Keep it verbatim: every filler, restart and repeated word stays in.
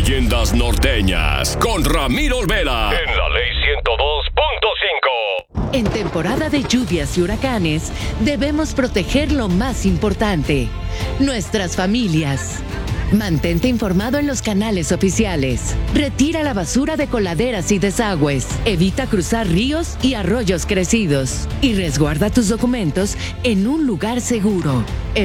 Leyendas norteñas con Ramiro Olvera en la Ley ciento dos punto cinco. En temporada de lluvias y huracanes, debemos proteger lo más importante: nuestras familias. Mantente informado en los canales oficiales. Retira la basura de coladeras y desagües. Evita cruzar ríos y arroyos crecidos. Y resguarda tus documentos en un lugar seguro.